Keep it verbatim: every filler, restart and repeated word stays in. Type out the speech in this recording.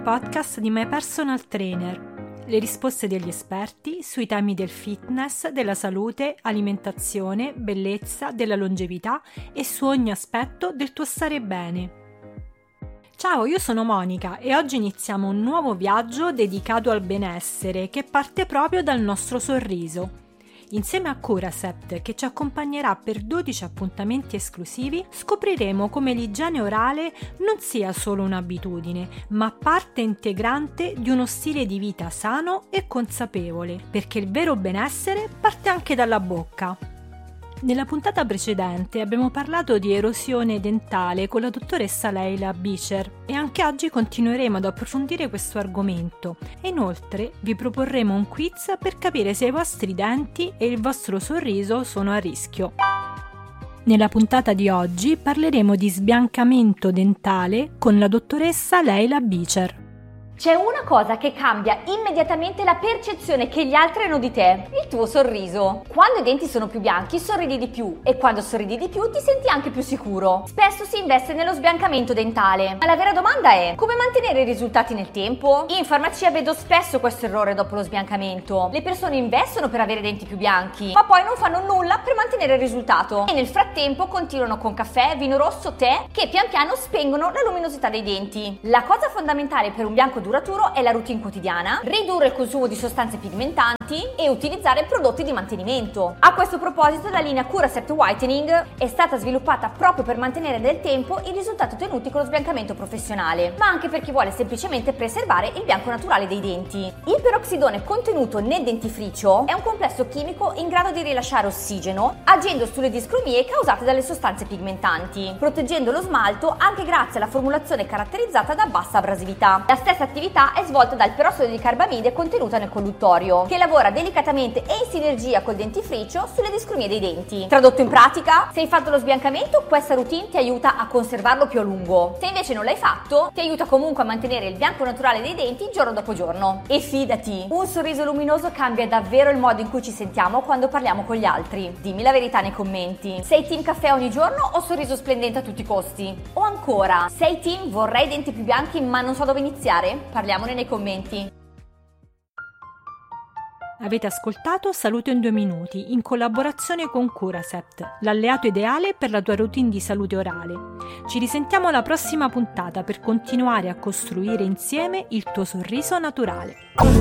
podcast di My Personal Trainer, le risposte degli esperti sui temi del fitness, della salute, alimentazione, bellezza, della longevità e su ogni aspetto del tuo stare bene. Ciao, io sono Monica e oggi iniziamo un nuovo viaggio dedicato al benessere che parte proprio dal nostro sorriso. Insieme a Curacept, che ci accompagnerà per dodici appuntamenti esclusivi, scopriremo come l'igiene orale non sia solo un'abitudine, ma parte integrante di uno stile di vita sano e consapevole, perché il vero benessere parte anche dalla bocca. Nella puntata precedente abbiamo parlato di erosione dentale con la dottoressa Leila Bicher e anche oggi continueremo ad approfondire questo argomento e inoltre vi proporremo un quiz per capire se i vostri denti e il vostro sorriso sono a rischio. Nella puntata di oggi parleremo di sbiancamento dentale con la dottoressa Leila Bicher. C'è una cosa che cambia immediatamente la percezione che gli altri hanno di te, il tuo sorriso. Quando i denti sono più bianchi sorridi di più e quando sorridi di più ti senti anche più sicuro. Spesso si investe nello sbiancamento dentale, ma la vera domanda è: come mantenere i risultati nel tempo? In farmacia vedo spesso questo errore dopo lo sbiancamento. Le persone investono per avere denti più bianchi, ma poi non fanno nulla per mantenere il risultato e nel frattempo continuano con caffè, vino rosso, tè che pian piano spengono la luminosità dei denti. La cosa fondamentale per un bianco duraturo è la routine quotidiana, ridurre il consumo di sostanze pigmentanti e utilizzare prodotti di mantenimento. A questo proposito la linea Curacept Whitening è stata sviluppata proprio per mantenere nel tempo i risultati ottenuti con lo sbiancamento professionale, ma anche per chi vuole semplicemente preservare il bianco naturale dei denti. Il peroxidone contenuto nel dentifricio è un complesso chimico in grado di rilasciare ossigeno, agendo sulle discromie causate dalle sostanze pigmentanti, proteggendo lo smalto anche grazie alla formulazione caratterizzata da bassa abrasività. La stessa attività è svolta dal perossido di carbamide contenuta nel colluttorio, che lavora delicatamente e in sinergia col dentifricio sulle discromie dei denti. Tradotto in pratica, se hai fatto lo sbiancamento, questa routine ti aiuta a conservarlo più a lungo. Se invece non l'hai fatto, ti aiuta comunque a mantenere il bianco naturale dei denti giorno dopo giorno. E fidati, un sorriso luminoso cambia davvero il modo in cui ci sentiamo quando parliamo con gli altri. Dimmi la verità nei commenti. Sei team caffè ogni giorno o sorriso splendente a tutti i costi? O ancora, sei team vorrei denti più bianchi ma non so dove iniziare? Parliamone nei commenti. Avete ascoltato Salute in due minuti in collaborazione con Curacept, l'alleato ideale per la tua routine di salute orale. Ci risentiamo alla prossima puntata per continuare a costruire insieme il tuo sorriso naturale.